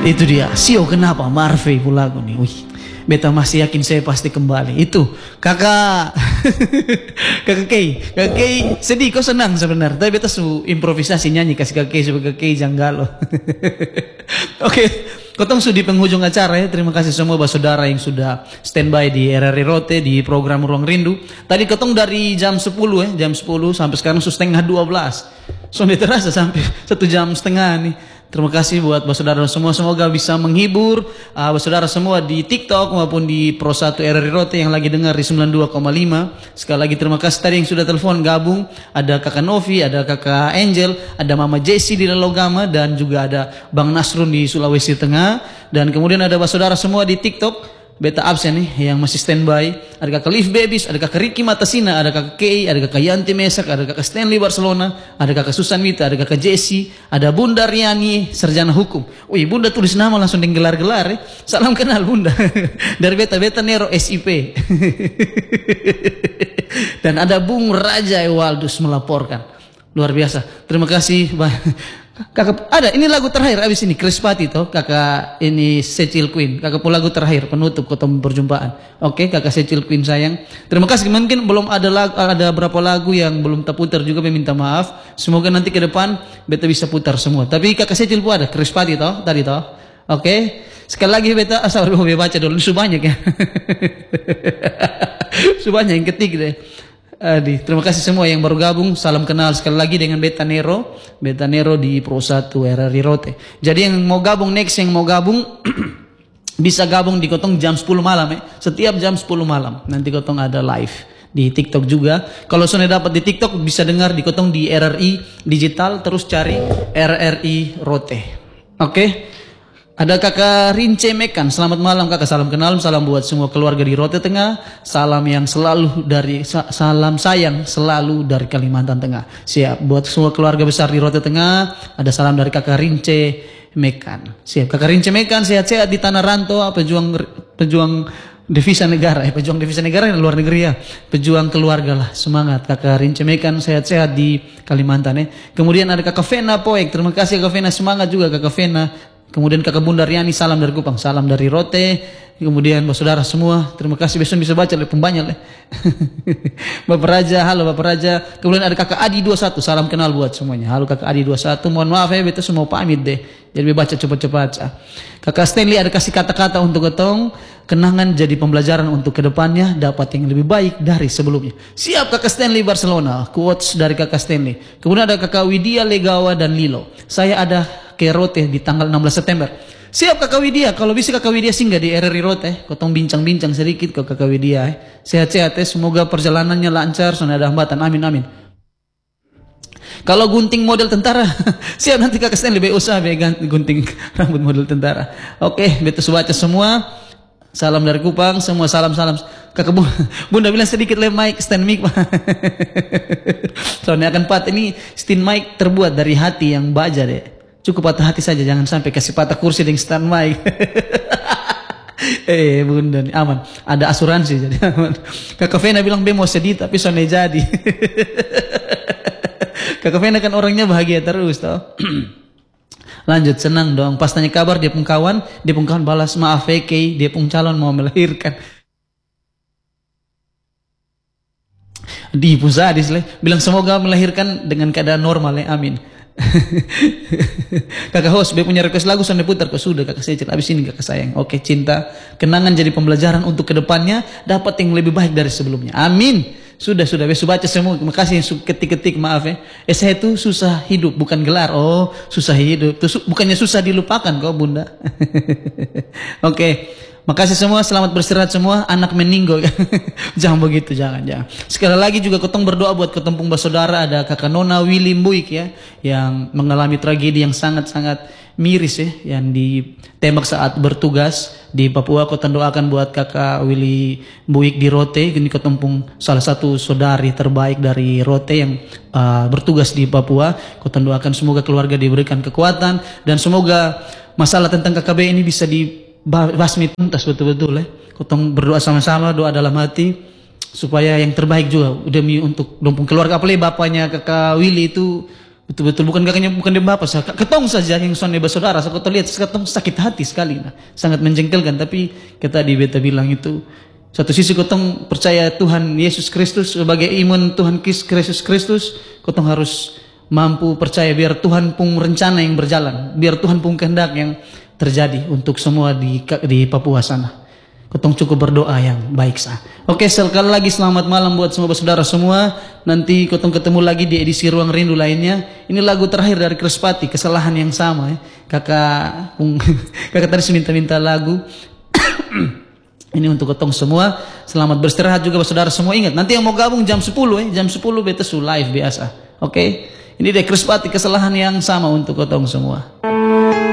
Itu dia. Sio kenapa Marvey pulaku nih. Wih. Beta masih yakin saya pasti kembali. Itu kakak kakak Kay sedih kok senang sebenarnya. Tapi beta su improvisasi nyanyi kasih kakak Kay supaya kakak Kay janggalo. Oke, kotong sudah di penghujung acara ya. Terima kasih semua saudara yang sudah standby di RRI Rote di program Ruang Rindu. Tadi kotong dari jam 10 ya, jam 10 sampai sekarang setengah 12. Sudah terasa sampai 1 jam setengah nih. Terima kasih buat saudara semua, semoga bisa menghibur saudara semua di TikTok maupun di Pro 1 RRI Rote yang lagi dengar di 92,5. Sekali lagi terima kasih tadi yang sudah telepon gabung. Ada kakak Novi, ada kakak Angel, ada mama Jessie di Lelogama, dan juga ada Bang Nasrun di Sulawesi Tengah. Dan kemudian ada saudara semua di TikTok. Beta absen nih yang masih standby. Ada kakak Liv Babies, ada kakak Ricky Matasina, ada kakak Kay, ada kakak Yanti Mesak, ada kakak Stanley Barcelona, ada kakak Susan Wita, ada kakak Jessie, ada Bunda Riani, sarjana hukum. Wih, Bunda tulis nama langsung dengan gelar-gelar ya. Salam kenal Bunda. Dari Beta Nero SIP. Dan ada Bung Raja Ewaldus melaporkan. Luar biasa. Terima kasih. Kakak, ada ini lagu terakhir abis ini Krispati toh, kakak ini Secil Queen, kakak pun lagu terakhir penutup ketemu perjumpaan. Oke, kakak Secil Queen sayang. Terima kasih. Mungkin belum ada ada berapa lagu yang belum terputar juga, minta maaf. Semoga nanti ke depan beta bisa putar semua. Tapi kakak Secil pun ada Krispati toh tadi toh. Oke, sekali lagi beta asal mau baca dulu. Ini banyak ya. Banyak yang ketik deh. Terima kasih semua yang baru gabung. Salam kenal sekali lagi dengan Beta Nero di Pro 1 RRI Rote. Jadi yang mau gabung next, yang mau gabung bisa gabung di kotong jam 10 malam ya. Setiap jam 10 malam nanti kotong ada live di TikTok juga. Kalau sudah dapat di TikTok bisa dengar di kotong di RRI Digital, terus cari RRI Rote. Oke. Ada kakak Rince Mekan, selamat malam kakak, salam kenal, salam buat semua keluarga di Rote Tengah, salam sayang selalu dari Kalimantan Tengah. Siap, buat semua keluarga besar di Rote Tengah, ada salam dari kakak Rince Mekan. Siap, kakak Rince Mekan sehat-sehat di tanah rantau, pejuang devisa negara, pejuang devisa negara di luar negeri ya, pejuang keluarga lah, semangat kakak Rince Mekan, sehat-sehat di Kalimantan ya. Kemudian ada kakak Vena Poek, terima kasih kakak Vena, semangat juga kakak Vena. Kemudian kakak Bunda Riani, salam dari Kupang, salam dari Rote. Kemudian saudara semua, terima kasih, besok bisa baca lebih banyak lah. Bapak Raja, halo Bapak Raja. Kemudian ada kakak Adi 21, salam kenal buat semuanya. Halo kakak Adi 21, mohon maaf ya, beta semua pamit deh. Jadi baca cepat-cepat. Kakak Stanley ada kasih kata-kata untuk ketong, kenangan jadi pembelajaran untuk kedepannya, dapat yang lebih baik dari sebelumnya. Siap kakak Stanley Barcelona, quotes dari kakak Stanley. Kemudian ada kakak Widya Legawa dan Lilo. Saya ada ke Rote di tanggal 16 September. Siap kakak Widya, kalau bisa kakak Widya singgah di RRI Rote, kotong bincang-bincang sedikit kok kakak Widya. Sehat-sehat semoga perjalanannya lancar, sudah ada hambatan, amin. Kalau gunting model tentara, siap nanti kakak Stanley lebih usaha gunting rambut model tentara. Oke, betul baca semua. Salam dari Kupang, semua salam. Kakak Bunda bilang sedikit mic, stand mic. Soalnya akan ini stand mic terbuat dari hati yang baja deh. Cukup patah hati saja, jangan sampai kasih patah kursi dengan stand mic. Bunda nih aman, ada asuransi jadi aman. Kakak Vena bilang mau sedih tapi soalnya jadi. Kakak Vena kan orangnya bahagia terus toh. Lanjut, senang dong. Pas tanya kabar dia pun kawan balas maaf VK, dia pun calon mau melahirkan. Di Pusadis bilang semoga melahirkan dengan keadaan normal ya, amin. Kakak host, dia punya request lagu sampai putar kok sudah kakak Secil. Abis ini kakak sayang. Oke, cinta, kenangan jadi pembelajaran untuk kedepannya, dapat yang lebih baik dari sebelumnya. Amin. Sudah besok baca semua. Terima kasih yang ketik-ketik, maaf ya. Saya itu susah hidup, bukan gelar. Oh, susah hidup. Bukannya susah dilupakan kok Bunda. Oke. Makasih semua, selamat beristirahat semua. Anak meninggal. Jangan begitu, jangan. Sekali lagi juga kotong berdoa buat ketempung saudara. Ada kakak Nona Willy Mbuik ya, yang mengalami tragedi yang sangat-sangat miris ya, yang ditembak saat bertugas di Papua. Kotong doakan buat kakak Willy Mbuik di Rote. Ini ketempung salah satu saudari terbaik dari Rote yang bertugas di Papua. Kotong doakan semoga keluarga diberikan kekuatan, dan semoga masalah tentang KKB ini bisa basmi tuntas betul-betul ya. Kotong berdoa sama-sama, doa dalam hati supaya yang terbaik juga demi untuk dompung keluarga, apalagi bapaknya kakak Willy itu Betul-betul bukan kakaknya, bukan dia bapak, ketong saja yang sonde saudara, saya lihat ketong sakit hati sekali, nah. Sangat menjengkelkan. Tapi kita di beta bilang itu, satu sisi ketong percaya Tuhan Yesus Kristus sebagai iman Tuhan Yesus Kristus, ketong harus mampu percaya biar Tuhan pun rencana yang berjalan, biar Tuhan pun kehendak yang terjadi untuk semua di Papua sana. Ketong cukup berdoa yang baik sah. Oke, sekali lagi selamat malam buat semua saudara semua. Nanti ketong ketemu lagi di edisi Ruang Rindu lainnya. Ini lagu terakhir dari Krispati, Kesalahan yang Sama ya. Kakak tadi minta lagu. Ini untuk ketong semua. Selamat beristirahat juga saudara semua. Ingat, nanti yang mau gabung jam 10 ya. Jam 10 beta su live biasa. Oke. Ini dari Krispati, Kesalahan yang Sama untuk ketong semua.